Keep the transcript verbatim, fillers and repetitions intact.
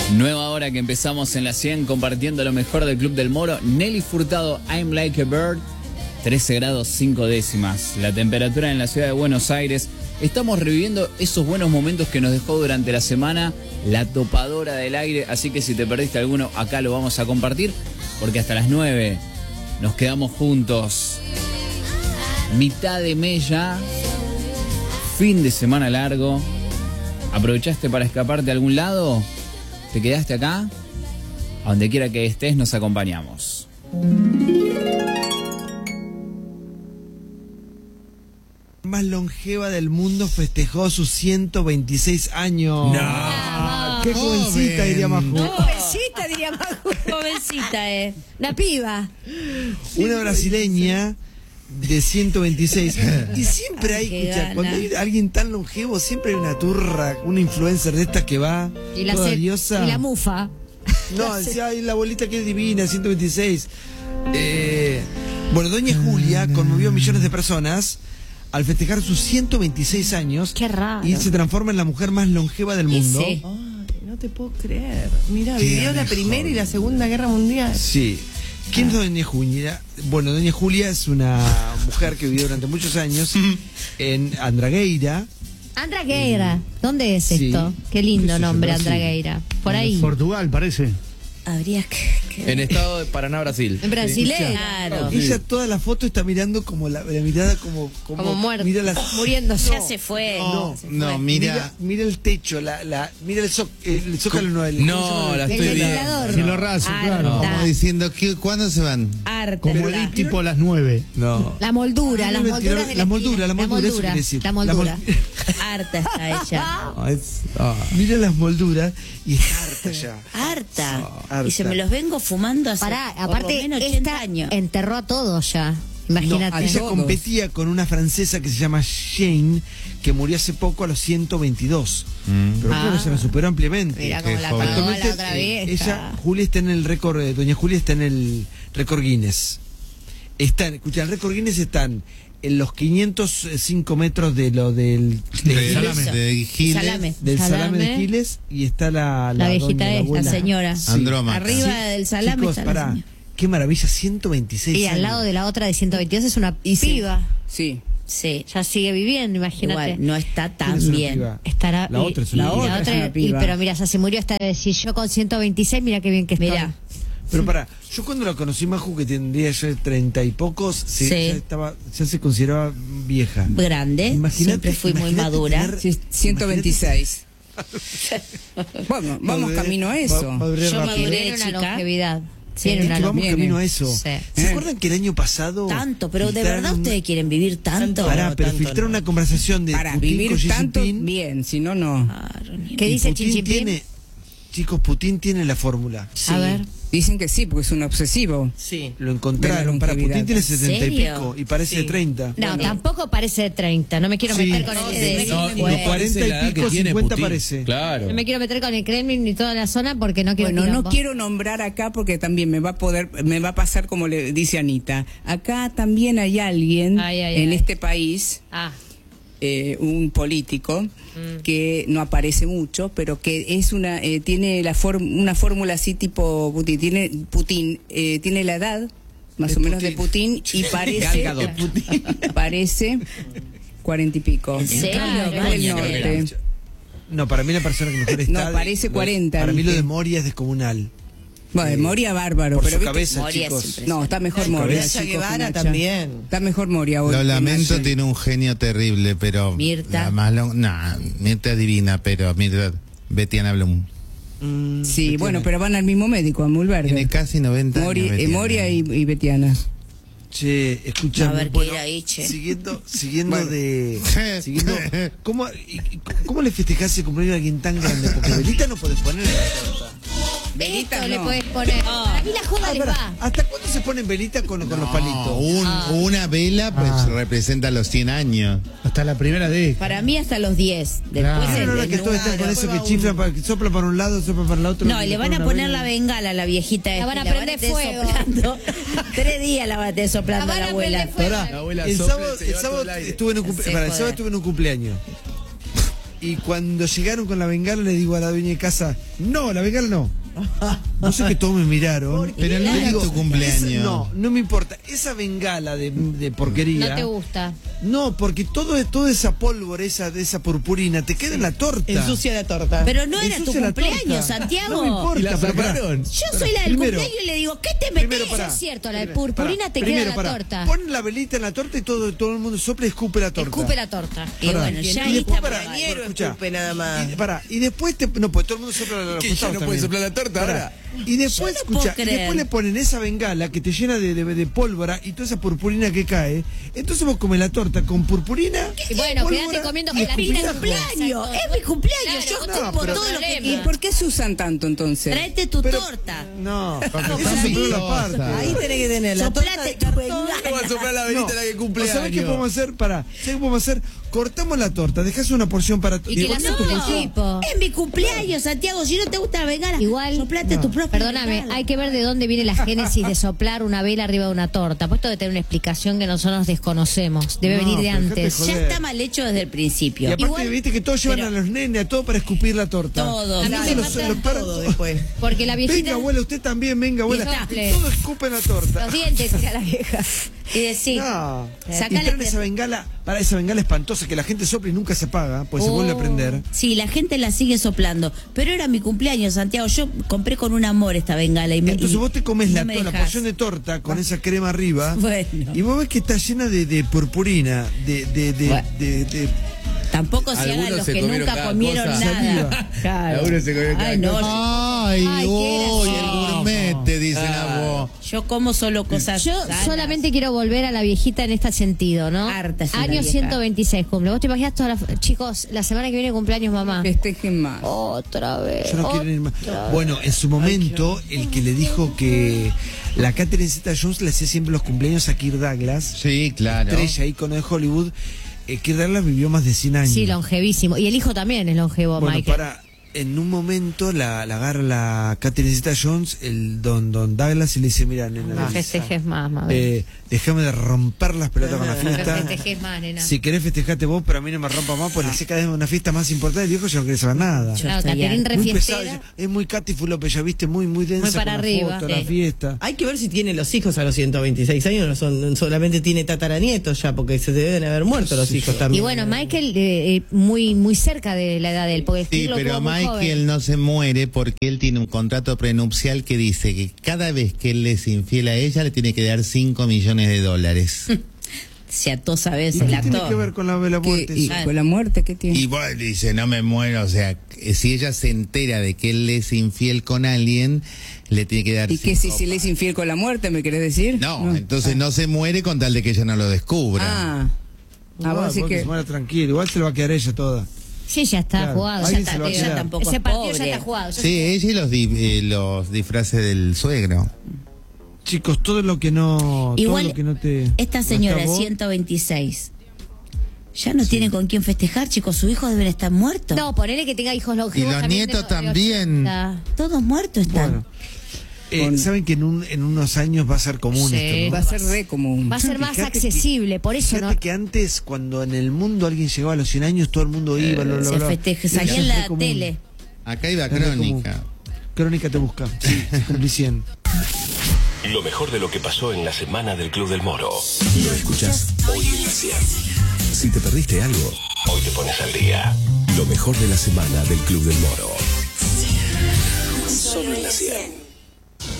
Nueva hora que empezamos en la cien compartiendo lo mejor del Club del Moro. Nelly Furtado, I'm Like a Bird, trece grados cinco décimas. La temperatura en la ciudad de Buenos Aires. Estamos reviviendo esos buenos momentos que nos dejó durante la semana la topadora del aire. Así que si te perdiste alguno, acá lo vamos a compartir. Porque hasta las nueve nos quedamos juntos. Mitad de mes ya. Fin de semana largo. ¿Aprovechaste para escaparte a algún lado? ¿Te quedaste acá? A donde quiera que estés, nos acompañamos. Más longeva del mundo festejó sus ciento veintiséis años. No, qué jovencita, diría Maju. No, jovencita diría Maju. Jovencita, eh. Una piba. Una brasileña de ciento veintiséis. Y siempre hay, Qué escucha, gana. cuando hay alguien tan longevo, siempre hay una turra, una influencer de estas que va Y la, toda ce- diosa. y la mufa. No, decía, ay, la abuelita que es divina, ciento veintiséis. Eh, bueno, Doña Julia conmovió a millones de personas al festejar sus ciento veintiséis años. Qué raro. Y se transforma en la mujer más longeva del Y mundo. sí. Ay, no te puedo creer. Mira, Qué vivió la mejor. Primera y la Segunda Guerra Mundial. Sí. ¿Quién es Doña Julia? Bueno, Doña Julia es una mujer que vivió durante muchos años en Andragueira. Andragueira. ¿Dónde es Sí. esto? Qué ¿Qué lindo sé yo, nombre, Brasil? Andragueira. Por ahí. Portugal, parece. Habría que... que- En estado de Paraná, Brasil. En brasileño. Claro. Ella toda la foto está mirando como la, la mirada como como, Como muerto. mira las, Muriéndose. Ya se fue. No, Se no, fue. mira. mira, mira el techo, la, la, mira el, zo- el zócalo, no, el, No, ¿cómo se llama? la El estoy viendo. ventilador. Cielo raso, claro. Harta. Como diciendo, ¿qué, ¿cuándo se van? Harta. Como está. el tipo a las nueve. No. La moldura, Ah, las el molduras ventilador, de la moldura, la esquina. moldura, eso quiere decir. La La moldura. mol- Harta está ella. Ah, es- ah. Mira las molduras y está harta ya. Harta. Harta. Y se me los vengo fumando hace Pará, por aparte, lo menos ochenta esta años. enterró a todos ya. Imagínate. No, ella todos. competía con una francesa que se llama Jane, que murió hace poco a los ciento veintidós. Mm. Pero Ah. claro, se la superó ampliamente. Mira Qué cómo la joven. cagó a la Actualmente, otra eh, vieja. ella, Julia está en el récord, eh, Doña Julia está en el récord Guinness. Están, escucha, el récord Guinness están en los quinientos cinco metros de lo del, de De, Giles, de Giles, Salame. del salame. Salame. de Giles, y está la, La viejita doña, esta, abuela. La señora. Sí. Andrómaca. Arriba del salame Chicos, está la pará, señora. qué maravilla, ciento veintiséis Y años. al lado de la otra de ciento veintidós es una Y sí. piba. Sí. Sí. Ya sigue viviendo, imagínate. Igual, no está ¿Quién tan es una bien. piba? Estará, La y- otra es y una la piba. otra, Es una y- piba. pero mira, ya se murió hasta decir yo con ciento veintiséis, mira qué bien que estoy. Mirá. Pero pará, yo cuando la conocí, Maju, que tendría ya treinta y pocos, sí, Sí. ya, estaba, ya se consideraba vieja. Grande. Imagínate- Siempre fui muy imagínate madura. tener- Sí, ciento veintiséis. Bueno, vamos Maduré- camino a ma- eso. maduré Yo rápido. maduré. Tiene una chica. longevidad. Sí. Tiene Es una que vamos longevidad. camino a eso. Sí. ¿Se Eh. acuerdan que el año pasado... Tanto, pero de filtraron verdad un- ustedes quieren vivir tanto. Pará, No, pero tanto filtraron no. una conversación de Para Putin vivir con Xi tanto, Jinping. bien, si no, no. Claro, ni- ¿Qué y dice Putin Xi Jinping? tiene, chicos, Putin tiene la fórmula. A ver. Dicen que sí, porque es un obsesivo. Sí. Lo encontraron. De la Para longevidad. Putin tiene ¿En setenta y serio? pico y parece Sí. de treinta. No, Bueno. tampoco parece de treinta. No me quiero Sí. meter con No, el de- Kremlin. no, ni- no bueno, cuarenta y pico, cincuenta parece. Claro. no me quiero meter con el Kremlin ni toda la zona porque no quiero Bueno, no quilombo. quiero nombrar acá porque también me va a poder, me va a pasar como le dice Anita. Acá también hay alguien Ay, ay, en ay. este país, Ah, eh, un político que no aparece mucho, pero que es una, eh, tiene la form- una fórmula así tipo Putin, tiene Putin, eh, tiene la edad más De o menos Putin. de Putin y parece, Gal Gadot. parece cuarenta y pico. ¿En serio? Claro, Qué es del bueno. norte. No, para mí la persona que mejor está... No, parece lo- cuarenta, Para mí lo dije. de Moria es descomunal. Bueno, Eh, Moria bárbaro, Por pero su viste- cabeza, Moria chicos. siempre. no, está mejor Su Moria. cabeza. Mirta chicos, Guevara Nacha. también. Está mejor Moria hoy. Lo que lamento, Nacha. tiene un genio terrible, pero... Mirta. La más long- no, Mirta es divina, pero Mirta... Betiana Blum. Mm, Sí, Betiana. bueno, pero van al mismo médico, a Mulverde. Tiene casi noventa Mori- años. eh, Betiana. Moria y, y Betiana. Che, escuchame. A ver, ¿qué bueno, era ahí, che? Siguiendo, siguiendo Bueno. de... siguiendo, ¿cómo, y- y- ¿Cómo le festejás el cumpleaños a alguien tan grande? Porque velita no podés poner en la torta. Velita esto no. le podés poner. Para mí la joda Ah, le pará, va. ¿hasta cuándo se ponen velita con, con los No, palitos? un- Ah. Una vela pues Ah. representa los cien años. Hasta la primera década. Para mí hasta los diez. Después Claro. No, no, no, el- que el todos están con lugar. eso que chiflan, para, que soplan para un lado, soplan para el otro. No, y le van a poner la bengala a la viejita. esta, van a y prender tener fuego. soplando. Tres días la va a tener soplando La a van la a abuela. prender fuego. Pará, La abuela el sopla, sábado, se el lleva sábado todo el aire. estuve en un cumple- Se pará, el joder. sábado estuve en un cumpleaños. Y cuando llegaron con la bengala le digo a la dueña de casa, no, la bengala no. No sé que todos me miraron. Pero no Le era digo, tu cumpleaños. esa- no, no me importa. Esa bengala de, de porquería. No te gusta. No, porque todo, toda esa pólvora, esa, de esa purpurina, te queda en la torta. Ensucia la torta. Pero no era tu Ensucia la cumpleaños, torta. Santiago. No me importa, ¿Y la pero pará. sacaron? Yo soy la del Primero- cumpleaños y le digo, ¿qué te Primero, metés? pará. Es cierto, la de Primero, purpurina pará. te Primero, queda en la pará. torta. Pon la velita en la torta y todo, todo el mundo sopla y escupe la torta. Escupe la torta. Y Pará. bueno, Y ya después, ahí está pará, mal. Compañero, escuchá. escupe nada más. Y, pará, y después te, no, pues todo el mundo sopla la ¿Qué, costado ya no puede también. soplar la torta Pará. ahora? Y después, Yo no puedo escucha, y creer. después le ponen esa bengala que te llena de, de, de pólvora y toda esa purpurina que cae. Entonces vos comes la torta con purpurina. Y bueno, pólvora quédate comiendo y con la Es mi mina. cumpleaños, es mi cumpleaños. Claro, Yo no, escupo pero- todo lo que ¿Y ¿Y quiero. por qué se usan tanto entonces? Tráete tu Pero- torta. No, Porque eso son es solo la picosas. parte. Ahí tenés que tener la Soplate torta de tu cartón. bengala. Va a soplar la velita la que cumple ¿Sabés qué años. podemos hacer? Pará, ¿sabés qué podemos hacer? Cortamos la torta, dejás una porción para tu Y que la cortás tu sople, porción. tipo. Es mi cumpleaños, Santiago. Si no te gusta la bengala, Igual- soplate tu propia Perdóname, bengala. hay que ver de dónde viene la génesis de soplar una vela arriba de una torta. Pues esto debe tener una explicación que nosotros desconocemos. Debe No, venir de pero dejate antes. joder. Ya está mal hecho desde el principio. Y aparte, Igual, viste que todos llevan pero- a los nenes, a todo para escupir la torta. Todos. A mí Entonces me los- pasa los padres- todo después. Porque la viejita... Venga, abuela, usted también, venga, abuela. Y sople. Y todos escupen la torta. Los dientes, tira la vieja. Y decir, No. Sacale Y traen que- esa bengala, para esa bengala espantosa que la gente sopla y nunca se apaga, pues se Oh. vuelve a prender. sí, la gente la sigue soplando. Pero era mi cumpleaños, Santiago. Yo compré con un amor esta bengala. Y me, Entonces y vos te comes no la, me to- la dejás. porción de torta con esa crema arriba. Bueno. Y vos ves que está llena de, de purpurina, de, de, de, Bueno. de- de- Tampoco se hagan Algunos los se que comieron nunca cada comieron cosa. nada. Saliva. Claro. Algunos se comieron cada Ay, no, cosa. Ay, Ay, qué uy, el gracioso. gourmet, te dicen a vos. yo como solo cosas Yo sanas. solamente quiero volver a la viejita en este sentido, ¿no? Harta es una Año vieja. ciento veintiséis cumple. ¿Vos te imaginas toda la... Chicos, la semana que viene cumpleaños mamá. Festejen más. Otra vez. Yo no quiero ir más. Bueno, en su momento, el que le dijo que la Catherine Zeta-Jones le hacía siempre los cumpleaños a Kirk Douglas, Sí, claro. estrella ícono de Hollywood, eh, Kirk Douglas vivió más de cien años. Sí, longevísimo. Y el hijo también es longevo, Bueno, Michael. para, en un momento la, la agarra la Catherine Zeta-Jones, el don, don Douglas, y le dice, mira, nena, No festejes más, mamá. eh, déjame de romper las pelotas con la No fiesta. festejes más, nena. Si querés festejate vos, pero a mí no me rompa más, pues le sé cada vez una fiesta más importante. El viejo yo no quiere saber nada. Yo Claro, estoy Caterín harta. re Muy pesado, fiestera. es muy Katy Fulope, ya viste, muy, muy densa. Muy para con la arriba. foto, la Sí. fiesta. Hay que ver si tiene los hijos a los ciento veintiséis años, no son, solamente tiene tataranietos ya, porque se deben haber muerto los hijos también. Y bueno, Michael eh, eh, muy muy cerca de la edad de él, porque Sí, Kirk lo pero tuvo muy Michael joven. no se muere porque él tiene un contrato prenupcial que dice que cada vez que él le es infiel a ella le tiene que dar cinco millones de dólares. Se ató, sabes, ¿Y el qué tiene actor. que ver con la, la ¿Qué- muerte? ¿Y eso? con la muerte qué tiene? Y bueno, dice, no me muero, o sea, que si ella se entera de que él le es infiel con alguien, le tiene que dar ¿Y que si cinco- se le es infiel con la muerte, me querés decir? No, entonces no se muere con tal de que ella no lo descubra. Ah. Ah, vos Ah, decís vos que... se muera tranquilo, igual se lo va a quedar ella toda. Sí, ya está Claro. jugado. Ya Alguien está, se lo va a ya quedar. Tampoco Ese es partido pobre. ya está jugado. ya Sí, ella y los, di- eh, los disfraces del suegro. Chicos, todo lo que no, Igual, todo lo que no te... esta no señora, está vos, ciento veintiséis, ya no tiene con quién festejar, chicos. Sus hijos deben estar muertos. No, ponele que tenga hijos Y longevos. los también nietos de- de también. ochenta. Todos muertos están. Bueno, eh, saben que en, un, en unos años va a ser común Sí. esto, Va ¿no? a ser re común. Va a ser más Fíjate que- accesible, por eso Fíjate no. que antes, cuando en el mundo alguien llegaba a los cien años, todo el mundo iba, bla, bla, Se bla. festeje, Eso salía es en re la común. tele. Acá iba Es re Crónica. común. Crónica te busca. Sí, cumplí cien. Lo mejor de lo que pasó en la semana del Club del Moro. Lo escuchás hoy en la cien. Si te perdiste algo, hoy te pones al día. Lo mejor de la semana del Club del Moro. Solo en la cien.